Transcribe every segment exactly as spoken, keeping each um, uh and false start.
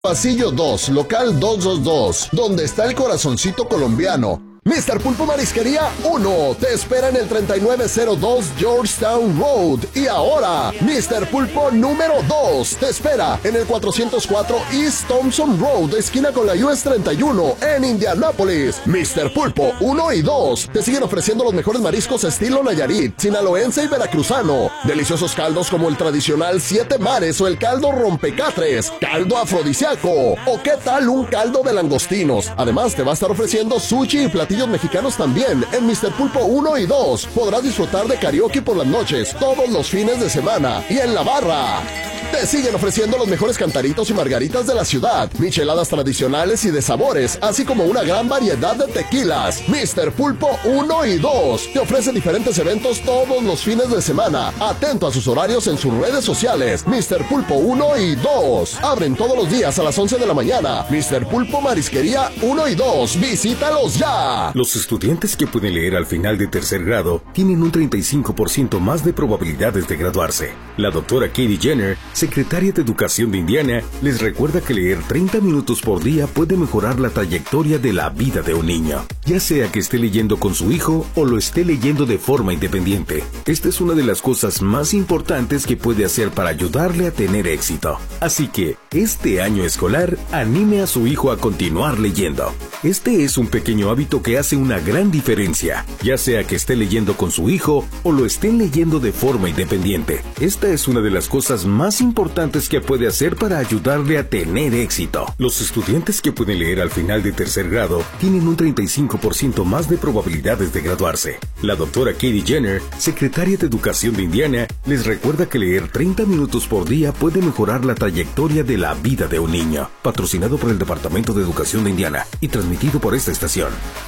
Pasillo dos, local doscientos veintidós, donde está el corazoncito colombiano. mister Pulpo Marisquería uno te espera en el treinta y nueve cero dos Georgetown Road. Y ahora, mister Pulpo número dos te espera en el cuatrocientos cuatro East Thompson Road, esquina con la U S treinta y uno, en Indianápolis. mister Pulpo uno y dos te siguen ofreciendo los mejores mariscos estilo Nayarit, sinaloense y veracruzano. Deliciosos caldos como el tradicional Siete Mares o el caldo Rompecatres, caldo afrodisíaco. O qué tal un caldo de langostinos. Además, te va a estar ofreciendo sushi y platillos mexicanos también en mister Pulpo uno y dos. Podrás disfrutar de karaoke por las noches, todos los fines de semana y en la barra. Te siguen ofreciendo los mejores cantaritos y margaritas de la ciudad, micheladas tradicionales y de sabores, así como una gran variedad de tequilas. mister Pulpo uno y dos te ofrece diferentes eventos todos los fines de semana. Atento a sus horarios en sus redes sociales. mister Pulpo uno y dos abren todos los días a las once de la mañana. mister Pulpo Marisquería uno y dos. Visítalos ya. Los estudiantes que pueden leer al final de tercer grado tienen un treinta y cinco por ciento más de probabilidades de graduarse. La doctora Katie Jenner, secretaria de Educación de Indiana, les recuerda que leer treinta minutos por día puede mejorar la trayectoria de la vida de un niño, ya sea que esté leyendo con su hijo o lo esté leyendo de forma independiente. Esta es una de las cosas más importantes que puede hacer para ayudarle a tener éxito. Así que, este año escolar, anime a su hijo a continuar leyendo. Este es un pequeño hábito que hace una gran diferencia, ya sea que esté leyendo con su hijo o lo estén leyendo de forma independiente. Esta es una de las cosas más importantes importantes que puede hacer para ayudarle a tener éxito. Los estudiantes que pueden leer al final de tercer grado tienen un treinta y cinco por ciento más de probabilidades de graduarse. La doctora Katie Jenner, secretaria de Educación de Indiana, les recuerda que leer treinta minutos por día puede mejorar la trayectoria de la vida de un niño. Patrocinado por el Departamento de Educación de Indiana y transmitido por esta estación.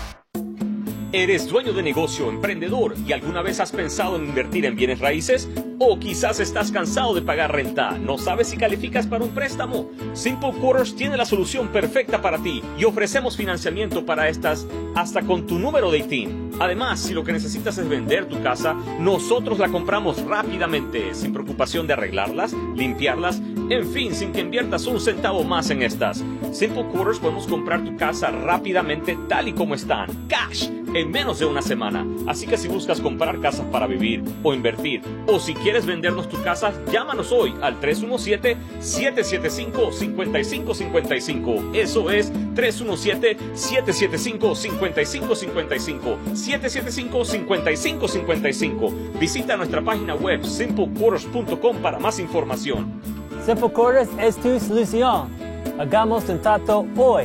¿Eres dueño de negocio, emprendedor y alguna vez has pensado en invertir en bienes raíces? ¿O quizás estás cansado de pagar renta? ¿No sabes si calificas para un préstamo? Simple Quarters tiene la solución perfecta para ti y ofrecemos financiamiento para estas hasta con tu número de I T I N. Además, si lo que necesitas es vender tu casa, nosotros la compramos rápidamente, sin preocupación de arreglarlas, limpiarlas, en fin, sin que inviertas un centavo más en estas. Simple Quarters podemos comprar tu casa rápidamente tal y como están, cash, en menos de una semana. Así que si buscas comprar casas para vivir o invertir, o si quieres vendernos tu casa, llámanos hoy al tres uno siete, siete siete cinco, cinco cinco cinco cinco. Eso es tres uno siete, siete siete cinco, cinco cinco cinco cinco. siete siete cinco, cinco cinco cinco cinco. Visita nuestra página web simple quarters punto com para más información. Simple Quarters es tu solución. Hagamos un trato hoy.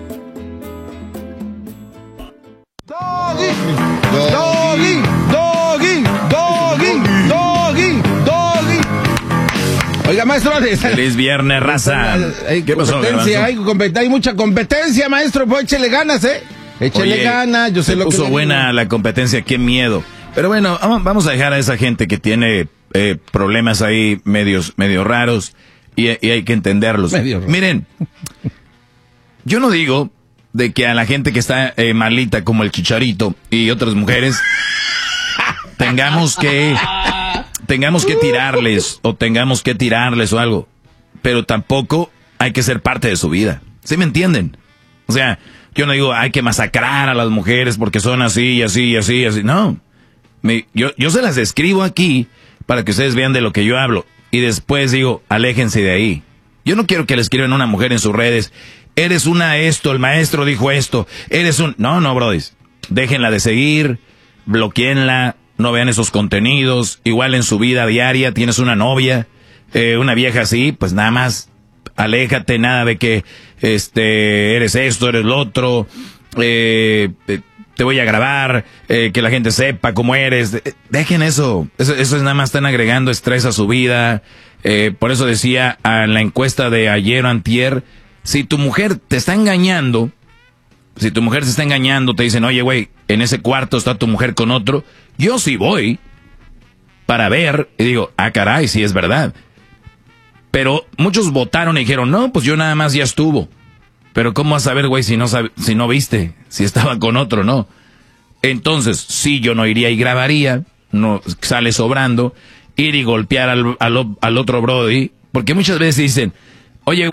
Doggy, doggy, doggy, doggy, doggy, doggy. Oiga, maestro, feliz viernes, raza. Hay ¿Qué pasó, competencia, hay, compet hay mucha competencia, maestro, pues échele ganas, ¿eh? Échele Oye, ganas, yo sé se lo puso que buena la competencia, qué miedo. Pero bueno, vamos a dejar a esa gente que tiene eh, problemas ahí medios, medio raros y, y hay que entenderlos. Medio Miren, yo no digo de que a la gente que está eh, malita como el Chicharito y otras mujeres tengamos que tengamos que tirarles o tengamos que tirarles o algo, pero tampoco hay que ser parte de su vida. ¿Sí me entienden? O sea, yo no digo hay que masacrar a las mujeres porque son así y así y así y así. No, Me, yo, yo se las describo aquí para que ustedes vean de lo que yo hablo y después digo, aléjense de ahí. Yo no quiero que le escriban a una mujer en sus redes, eres una esto, el maestro dijo esto, eres un... No, no, brodis, déjenla de seguir, bloqueenla, no vean esos contenidos. Igual en su vida diaria tienes una novia, eh, una vieja así, pues nada más aléjate, nada de que este eres esto, eres lo otro, eh, te voy a grabar, eh, que la gente sepa cómo eres. Dejen eso, eso, eso es nada más, están agregando estrés a su vida. Eh, por eso decía en la encuesta de ayer o antier, si tu mujer te está engañando, si tu mujer te está engañando, te dicen, oye, güey, en ese cuarto está tu mujer con otro, yo sí voy para ver, y digo, ah, caray, sí es verdad. Pero muchos votaron y dijeron, no, pues yo nada más ya estuvo. Pero ¿cómo vas a saber, güey, si no, si no viste, si estaba con otro, no? Entonces, sí, yo no iría y grabaría, no sale sobrando, ir y golpear al, al, al otro brody, porque muchas veces dicen, Oye,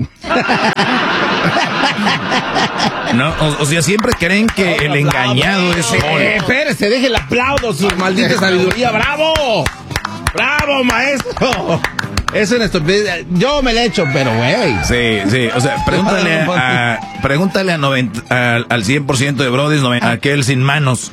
no, o, o sea, siempre creen que el engañado es Hall. Eh, espérese, deje el aplauso, su maldita sabiduría. ¡Bravo! ¡Bravo, maestro! Es una estupidez. Yo me la echo, pero güey. Sí, sí. O sea, pregúntale a, a pregúntale a noventa, a, al cien por ciento de brodis, a aquel sin manos.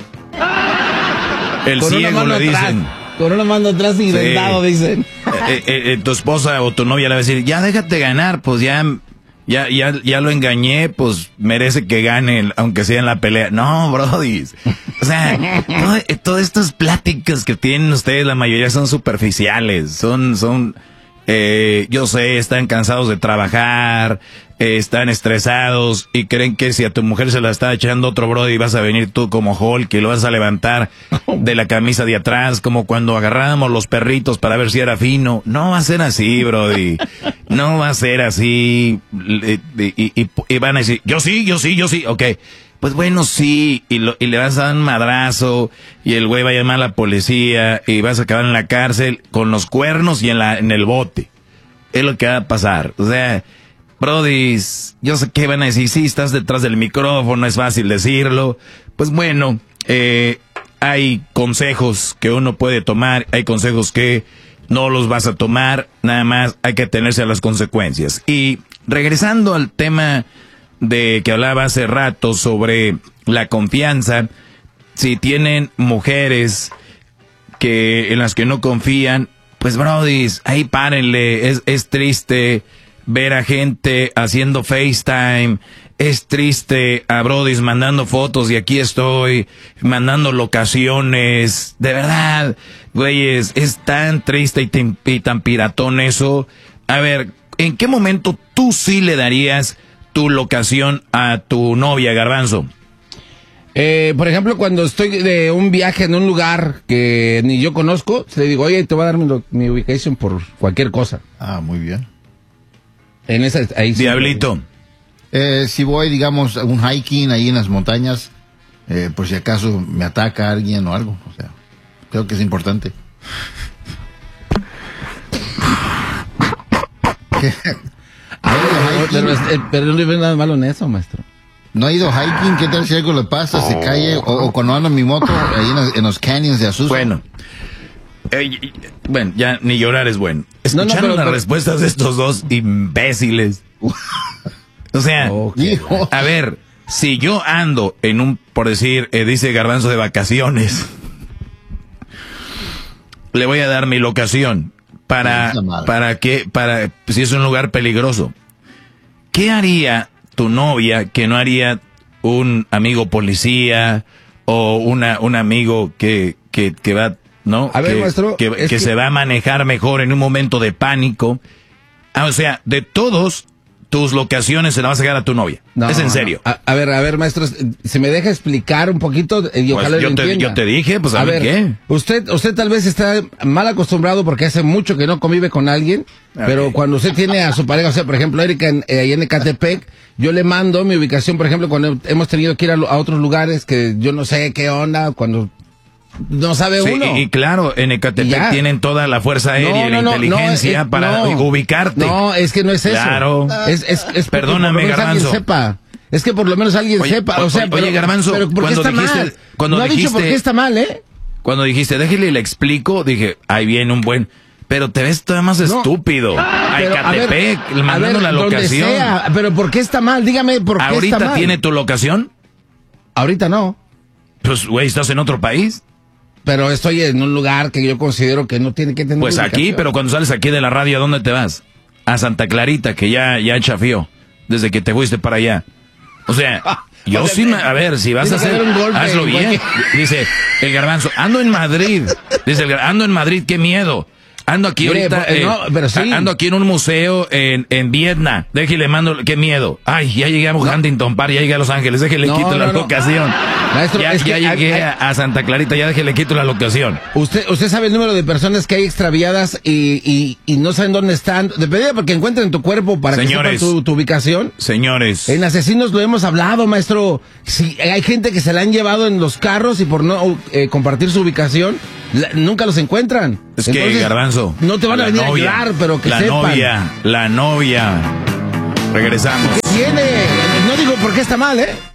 El Con ciego le dicen. Con una mano atrás y vendado, sí. Dicen. Eh, eh, eh, tu esposa o tu novia le va a decir, ya déjate ganar, pues ya, ya, ya, ya lo engañé, pues merece que gane, aunque sea en la pelea. No, brodis. O sea, todo, todas estas pláticas que tienen ustedes, la mayoría son superficiales, son, son, eh, yo sé, están cansados de trabajar, eh, están estresados y creen que si a tu mujer se la está echando otro brody vas a venir tú como Hulk y lo vas a levantar de la camisa de atrás, como cuando agarrábamos los perritos para ver si era fino. No va a ser así, brody. No va a ser así. Y, y, y, y van a decir, yo sí, yo sí, yo sí. Ok, pues bueno, sí. Y, lo, y le vas a dar un madrazo y el güey va a llamar a la policía y vas a acabar en la cárcel con los cuernos y en, la, en el bote. Es lo que va a pasar. O sea, brodis, yo sé que van a decir, sí, estás detrás del micrófono, es fácil decirlo. Pues bueno, eh, hay consejos que uno puede tomar, hay consejos que no los vas a tomar, nada más hay que atenerse a las consecuencias. Y regresando al tema de que hablaba hace rato sobre la confianza, si tienen mujeres que en las que no confían, pues brodis, ahí párenle, es, es triste ver a gente haciendo FaceTime, es triste a brodis mandando fotos y aquí estoy, mandando locaciones, de verdad, güeyes, es tan triste y tan, y tan piratón eso. A ver, ¿en qué momento tú sí le darías tu locación a tu novia, Garbanzo? Eh, por ejemplo, cuando estoy de un viaje en un lugar que ni yo conozco, le digo, oye, te voy a dar mi, lo, mi ubicación por cualquier cosa. Ah, muy bien. En esa, ahí sí. Diablito. Eh, si voy, digamos, a un hiking ahí en las montañas, eh, por si acaso me ataca alguien o algo, o sea, creo que es importante. Pero, pero, pero no hay nada malo en eso, maestro. No he ido hiking, ¿qué tal si algo le pasa, se cae, o, o cuando ando en mi moto, ahí en los, en los canyons de Azusa? Bueno, eh, bueno, ya ni llorar es bueno. No, Escucharon no, pero, las pero... respuestas de estos dos imbéciles. O sea, okay. A ver, si yo ando en un, por decir, eh, dice Garbanzo, de vacaciones, le voy a dar mi locación para, para que, para, si es un lugar peligroso. ¿Qué haría tu novia que no haría un amigo policía o una, un amigo que, que, que va, ¿no? A ver, que, maestro, que, que, que se va a manejar mejor en un momento de pánico. Ah, o sea, de todos tus locaciones se la vas a sacar a tu novia. No, es en serio. No. A, a ver, a ver, maestro, ¿se me deja explicar un poquito? Y ojalá pues yo, lo te, yo te dije, pues a, a ver qué. Usted, usted tal vez está mal acostumbrado porque hace mucho que no convive con alguien, okay. Pero cuando usted tiene a su pareja, o sea, por ejemplo, Erika, en, eh, ahí en Ecatepec, yo le mando mi ubicación, por ejemplo, cuando hemos tenido que ir a, a otros lugares que yo no sé qué onda, cuando... No sabe sí, uno. Y, y claro, en Ecatepec tienen toda la fuerza aérea no, y la no, inteligencia no, es, para no, ubicarte. No, es que no es eso. Claro. Es, es, es Perdóname, Garbanzo. Alguien sepa. Es que por lo menos alguien oye, sepa. O sea, oye, pero, Garbanzo, pero ¿por qué cuando está dijiste, mal? Cuando no dijiste, ha dicho por qué está mal, ¿eh? Cuando dijiste, déjale y le explico, dije, ahí viene un buen... Pero te ves todavía más no. estúpido. A Ecatepec, mandando ver, la locación. Sea, pero ¿por qué está mal? Dígame por qué ¿ahorita está mal. tiene tu locación? Ahorita no. Pues, güey, ¿estás en otro país? Pero estoy en un lugar que yo considero que no tiene que tener. Pues aquí, pero cuando sales aquí de la radio, ¿a dónde te vas? A Santa Clarita, que ya, ya chafió, desde que te fuiste para allá. O sea, yo o sea, sí, me, a ver, si vas a hacer, un golpe, hazlo bien. Cualquier... Dice el Garbanzo, ando en Madrid. Dice el ando en Madrid, qué miedo. Ando aquí Mire, ahorita, eh, no, pero sí. ando aquí en un museo en, en Vietnam. Déjale, mando, qué miedo. Ay, ya llegué a no. Huntington Park, ya llegué a Los Ángeles, déjale, no, quito no, la no. locación. Maestro, ya, es ya que llegué hay, hay... a Santa Clarita, ya déjale, quito la locación. Usted usted sabe el número de personas que hay extraviadas y, y, y no saben dónde están. Depende porque encuentren tu cuerpo para señores, que sepan tu, tu ubicación. Señores. En Asesinos lo hemos hablado, maestro. Si hay gente que se la han llevado en los carros y por no eh, compartir su ubicación, la, nunca los encuentran. Es Entonces, que, Garbanzo, no te van a venir novia, a ayudar, pero que la sepan. La novia, la novia. Regresamos. ¿Qué tiene? No digo por qué está mal, ¿eh?